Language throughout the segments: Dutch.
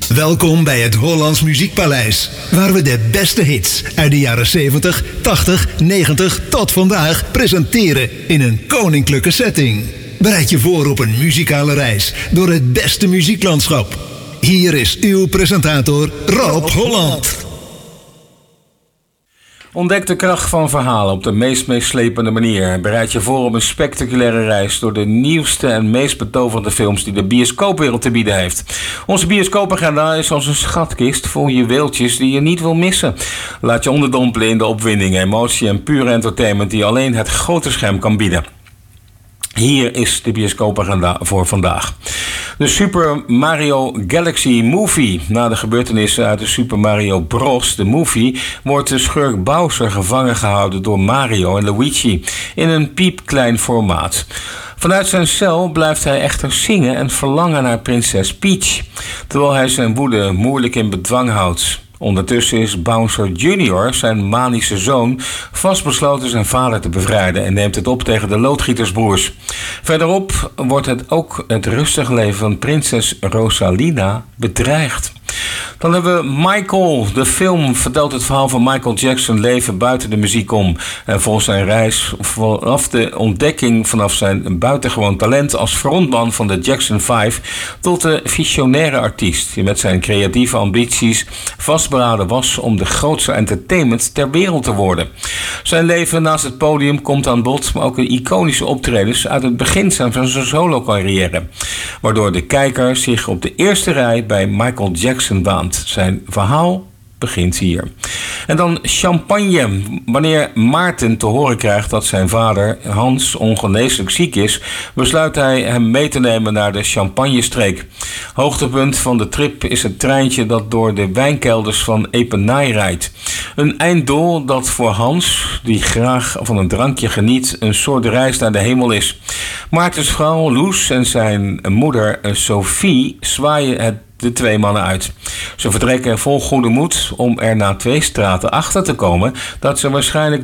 Welkom bij het Hollands Muziekpaleis, waar we de beste hits uit de jaren 70, 80, 90 tot vandaag presenteren in een koninklijke setting. Bereid je voor op een muzikale reis door het beste muzieklandschap. Hier is uw presentator Rob Holland. Ontdek de kracht van verhalen op de meest meeslepende manier. Bereid je voor op een spectaculaire reis door de nieuwste en meest betoverende films die de bioscoopwereld te bieden heeft. Onze bioscoopagenda is als een schatkist vol juweeltjes die je niet wil missen. Laat je onderdompelen in de opwinding, emotie en pure entertainment die alleen het grote scherm kan bieden. Hier is de bioscoopagenda voor vandaag. De Super Mario Galaxy Movie. Na de gebeurtenissen uit de Super Mario Bros. De movie wordt de schurk Bowser gevangen gehouden door Mario en Luigi in een piepklein formaat. Vanuit zijn cel blijft hij echter zingen en verlangen naar prinses Peach, terwijl hij zijn woede moeilijk in bedwang houdt. Ondertussen is Bowser Jr., zijn manische zoon, vastbesloten zijn vader te bevrijden en neemt het op tegen de loodgietersbroers. Verderop wordt ook het rustig leven van prinses Rosalina bedreigd. Dan hebben we Michael. De film vertelt het verhaal van Michael Jackson leven buiten de muziek om. En volgens zijn reis vanaf de ontdekking vanaf zijn buitengewoon talent als frontman van de Jackson 5 tot de visionaire artiest die met zijn creatieve ambities vastberaden was om de grootste entertainment ter wereld te worden. Zijn leven naast het podium komt aan bod, maar ook de iconische optredens uit het begin van zijn solo-carrière, waardoor de kijker zich op de eerste rij bij Michael Jackson baant. Zijn verhaal begint hier. En dan champagne. Wanneer Maarten te horen krijgt dat zijn vader Hans ongeneeslijk ziek is, besluit hij hem mee te nemen naar de Champagnestreek. Hoogtepunt van de trip is het treintje dat door de wijnkelders van Epernay rijdt. Een einddoel dat voor Hans, die graag van een drankje geniet, een soort reis naar de hemel is. Maartens vrouw Loes en zijn moeder Sophie zwaaien de twee mannen uit. Ze vertrekken vol goede moed om er na 2 straten achter te komen dat ze waarschijnlijk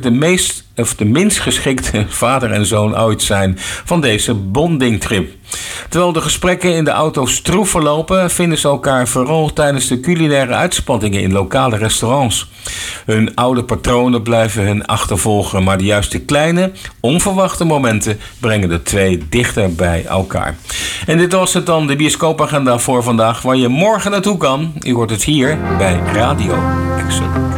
de minst geschikte vader en zoon ooit zijn van deze bondingtrip. Terwijl de gesprekken in de auto stroef verlopen, vinden ze elkaar vooral tijdens de culinaire uitspattingen in lokale restaurants. Hun oude patronen blijven hun achtervolgen, maar de juiste kleine, onverwachte momenten brengen de twee dichter bij elkaar. En dit was het dan, de bioscoopagenda voor vandaag, waar je morgen naartoe kan. U hoort het hier bij Radio Exxon.